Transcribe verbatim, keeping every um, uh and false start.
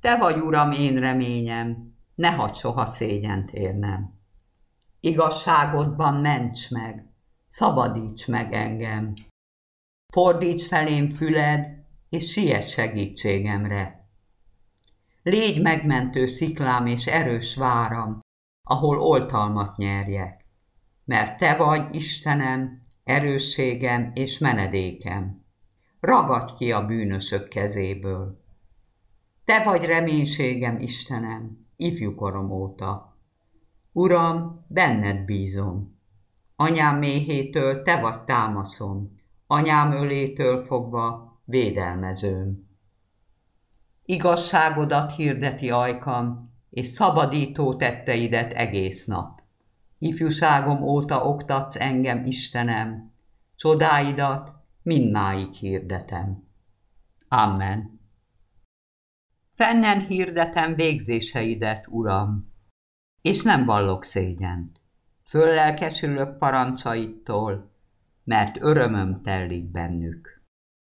Te vagy, Uram, én reményem, ne hadd soha szégyent érnem. Igazságodban ments meg, szabadíts meg engem. Fordíts felém füled, és siess segítségemre. Légy megmentő sziklám és erős váram, ahol oltalmat nyerjek, mert te vagy, Istenem, erősségem és menedékem. Ragadj ki a bűnösök kezéből. Te vagy reménységem, Istenem, ifjúkorom óta. Uram, benned bízom. Anyám méhétől te vagy támaszom, anyám ölétől fogva védelmezőm. Igazságodat hirdeti ajkam, és szabadító tetteidet egész nap. Ifjúságom óta oktatsz engem, Istenem, csodáidat mindmáig hirdetem. Amen. Fennen hirdetem végzéseidet, Uram, és nem vallok szégyent. Föllelkesülök parancsaidtól, mert örömöm tellik bennük.